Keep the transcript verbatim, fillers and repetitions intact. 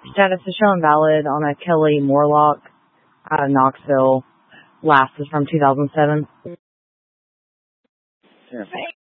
Status is showing valid on a Kelly Morlock out of Knoxville. Last is from two thousand seven. Yeah.